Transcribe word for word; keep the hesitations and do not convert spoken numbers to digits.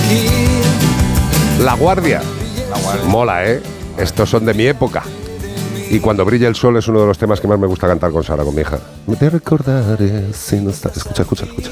La Guardia. La Guardia. Mola, ¿eh? Estos son de mi época. Y Cuando brilla el sol es uno de los temas que más me gusta cantar con Sara, con mi hija. Te recordaré si no estás... Escucha, escucha, escucha.